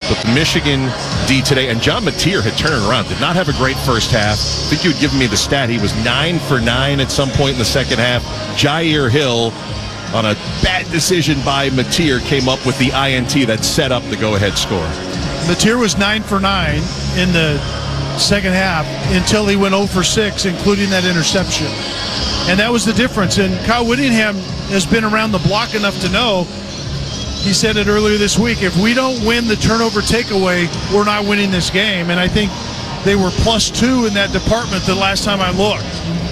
But the Michigan D today, and John Mateer had turned it around, did not have a great first half. I think you had given me the stat. He was 9 for 9 at some point in the second half. Jair Hill, on a bad decision by Mateer, came up with the INT that set up the go-ahead score. Mateer was 9 for 9 in the second half until he went 0 for 6, including that interception. And that was the difference. And Kyle Whittingham has been around the block enough to know, he said it earlier this week, if we don't win the turnover takeaway, we're not winning this game. And I think they were +2 in that department the last time I looked.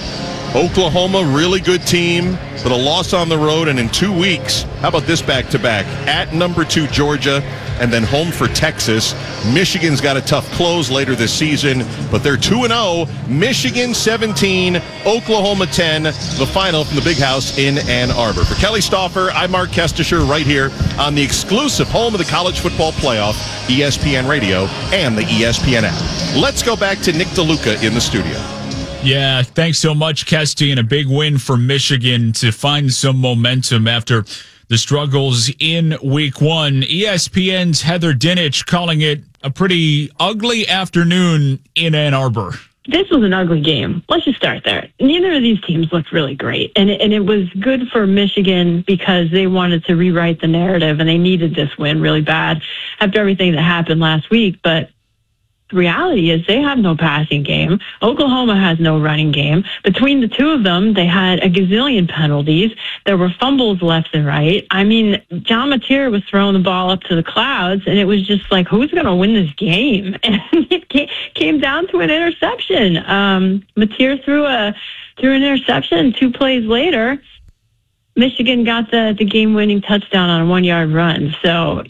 Oklahoma, really good team, but a loss on the road, and in 2 weeks, how about this back-to-back? At number 2 Georgia, and then home for Texas. Michigan's got a tough close later this season, but they're 2-0. Michigan 17, Oklahoma 10, the final from the Big House in Ann Arbor. For Kelly Stauffer, I'm Mark Kestisher right here on the exclusive home of the College Football Playoff, ESPN Radio and the ESPN app. Let's go back to Nick DeLuca in the studio. Yeah, thanks so much, Kesty, and a big win for Michigan to find some momentum after the struggles in week 1. ESPN's Heather Dinich calling it a pretty ugly afternoon in Ann Arbor. This was an ugly game. Let's just start there. Neither of these teams looked really great. And it was good for Michigan because they wanted to rewrite the narrative and they needed this win really bad after everything that happened last week. But the reality is they have no passing game. Oklahoma has no running game. Between the two of them, they had a gazillion penalties. There were fumbles left and right. I mean, John Mateer was throwing the ball up to the clouds, and it was just like, who's going to win this game? And it came down to an interception. Mateer threw an interception 2 plays later. Michigan got the game-winning touchdown on a 1-yard run. So,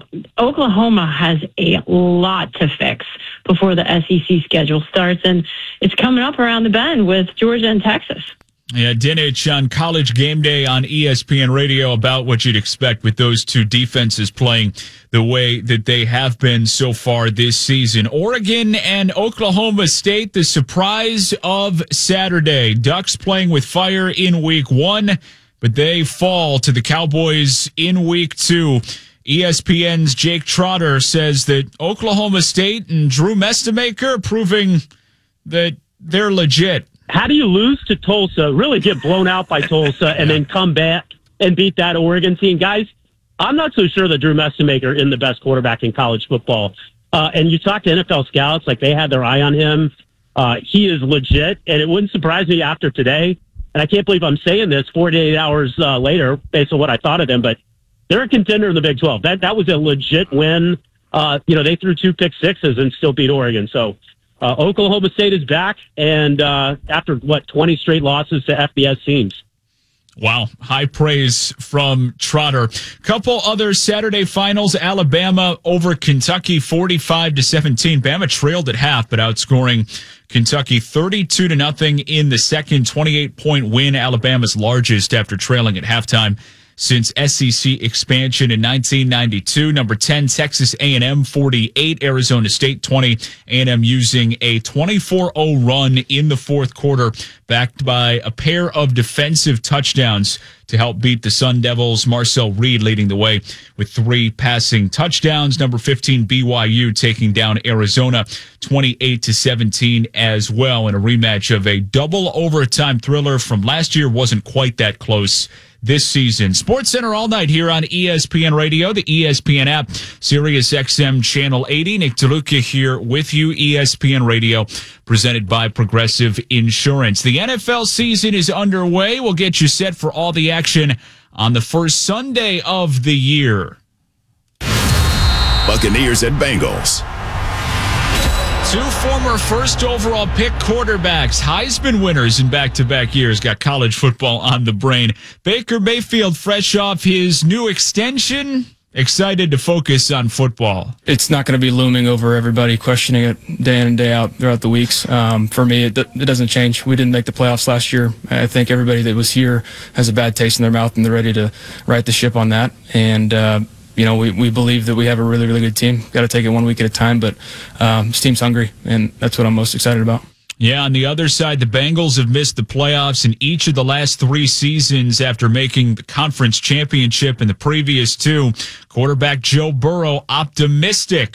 Oklahoma has a lot to fix before the SEC schedule starts, and it's coming up around the bend with Georgia and Texas. Yeah, Dinich on College Game Day on ESPN Radio about what you'd expect with those two defenses playing the way that they have been so far this season. Oregon and Oklahoma State, the surprise of Saturday. Ducks playing with fire in week 1. But they fall to the Cowboys in week 2. ESPN's Jake Trotter says that Oklahoma State and Drew Mestemaker proving that they're legit. How do you lose to Tulsa, really get blown out by Tulsa, and then come back and beat that Oregon team? Guys, I'm not so sure that Drew Mestemaker is the best quarterback in college football. And you talk to NFL scouts, like they had their eye on him. He is legit, and it wouldn't surprise me after today. And I can't believe I'm saying this 48 hours later based on what I thought of them, but they're a contender in the Big 12. That was a legit win. They threw 2 pick-sixes and still beat Oregon. So Oklahoma State is back, and after, 20 straight losses to FBS teams. Wow. High praise from Trotter. Couple other Saturday finals. Alabama over Kentucky 45-17. Bama trailed at half, but outscoring Kentucky 32-0 in the second. 28-point win. Alabama's largest after trailing at halftime since SEC expansion in 1992. Number 10, Texas A&M 48, Arizona State 20. A&M using a 24-0 run in the fourth quarter, backed by a pair of defensive touchdowns to help beat the Sun Devils. Marcel Reed leading the way with 3 passing touchdowns. Number 15, BYU taking down Arizona 28-17 as well, in a rematch of a double overtime thriller from last year. Wasn't quite that close this season. SportsCenter all night here on ESPN Radio, the ESPN app, Sirius XM Channel 80. Nick DeLuca here with you. ESPN Radio, presented by Progressive Insurance. The NFL season is underway. We'll get you set for all the action on the first Sunday of the year. Buccaneers and Bengals. 2 former first overall pick quarterbacks, Heisman winners in back-to-back years, got college football on the brain. Baker Mayfield, fresh off his new extension, excited to focus on football. It's not going to be looming over everybody, questioning it day in and day out throughout the weeks. For me, it doesn't change. We didn't make the playoffs last year. I think everybody that was here has a bad taste in their mouth, and they're ready to right the ship on that. And we believe that we have a really, really good team. Got to take it 1 week at a time, but this team's hungry, and that's what I'm most excited about. Yeah, on the other side, the Bengals have missed the playoffs in each of the last 3 seasons after making the conference championship in the previous 2. Quarterback Joe Burrow optimistic